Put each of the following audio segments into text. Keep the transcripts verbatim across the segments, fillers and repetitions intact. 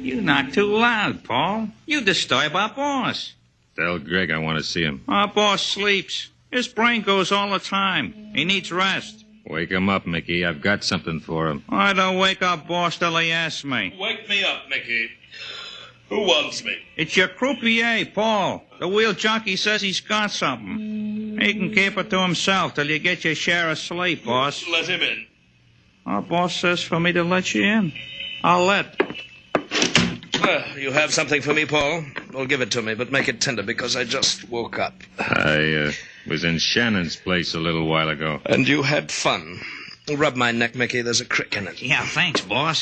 You're not too loud, Paul. You disturb our boss. Tell Greg I want to see him. Our boss sleeps. His brain goes all the time. He needs rest. Wake him up, Mickey. I've got something for him. I don't wake up boss till he asks me. Wake me up, Mickey. Who wants me? It's your croupier, Paul. The wheel junkie says he's got something. He can keep it to himself till you get your share of sleep, boss. Let him in. Our boss says for me to let you in. I'll let. Uh, you have something for me, Paul? Well, give it to me, but make it tender because I just woke up. I uh, was in Shannon's place a little while ago. And you had fun. Rub my neck, Mickey. There's a crick in it. Yeah, thanks, boss.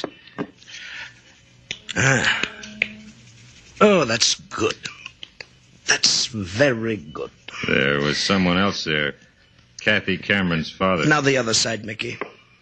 Ah. Oh, that's good. That's very good. There was someone else there. Kathy Cameron's father. Now the other side, Mickey.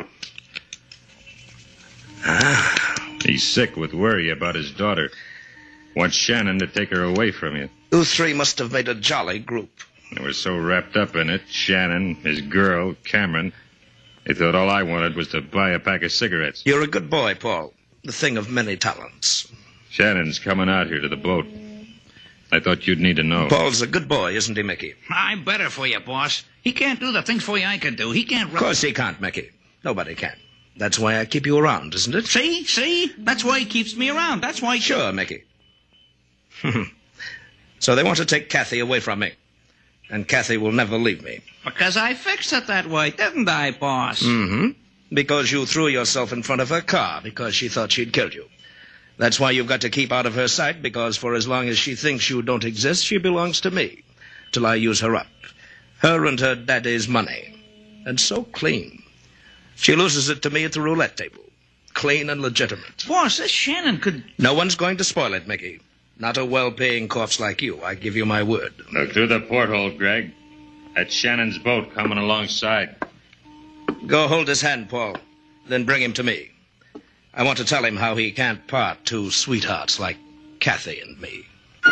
Ah. He's sick with worry about his daughter. Wants Shannon to take her away from you. You three must have made a jolly group. They were so wrapped up in it, Shannon, his girl, Cameron, they thought all I wanted was to buy a pack of cigarettes. You're a good boy, Paul. The thing of many talents. Shannon's coming out here to the boat. I thought you'd need to know. Paul's a good boy, isn't he, Mickey? I'm better for you, boss. He can't do the things for you I can do. He can't... Of course he can't, Mickey. Nobody can. That's why I keep you around, isn't it? See? See? That's why he keeps me around. That's why... Sure, Mickey. So they want to take Kathy away from me. And Kathy will never leave me. Because I fixed it that way, didn't I, boss? Mm-hmm. Because you threw yourself in front of her car because she thought she'd killed you. That's why you've got to keep out of her sight, because for as long as she thinks you don't exist, she belongs to me. Till I use her up. Her and her daddy's money. And so clean. She loses it to me at the roulette table. Clean and legitimate. Boss, this Shannon could... No one's going to spoil it, Mickey. Not a well-paying corpse like you. I give you my word. Look through the porthole, Greg. That's Shannon's boat coming alongside. Go hold his hand, Paul. Then bring him to me. I want to tell him how he can't part two sweethearts like Kathy and me.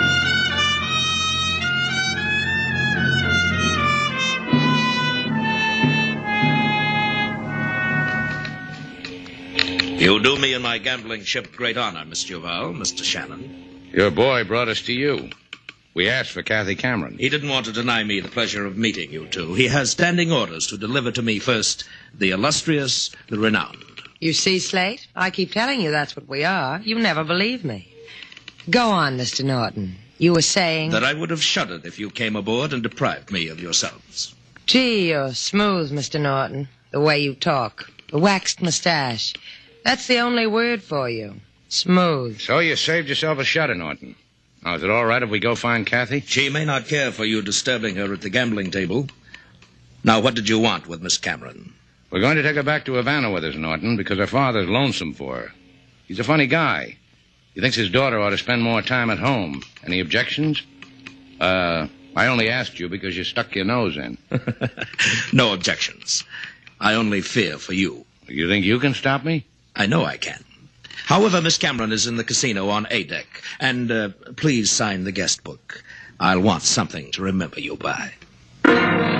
You do me and my gambling ship great honor, Miss Duval, Mister Shannon. Your boy brought us to you. We asked for Kathy Cameron. He didn't want to deny me the pleasure of meeting you two. He has standing orders to deliver to me first the illustrious, the renowned. You see, Slate, I keep telling you that's what we are. You never believe me. Go on, Mister Norton. You were saying... That I would have shuddered if you came aboard and deprived me of yourselves. Gee, you're smooth, Mister Norton. The way you talk. The waxed mustache. That's the only word for you. Smooth. So you saved yourself a shudder, Norton. Now, is it all right if we go find Kathy? She may not care for you disturbing her at the gambling table. Now, what did you want with Miss Cameron? We're going to take her back to Havana with us, Norton, because her father's lonesome for her. He's a funny guy. He thinks his daughter ought to spend more time at home. Any objections? Uh, I only asked you because you stuck your nose in. No objections. I only fear for you. You think you can stop me? I know I can. However, Miss Cameron is in the casino on A deck. And uh, please sign the guest book. I'll want something to remember you by.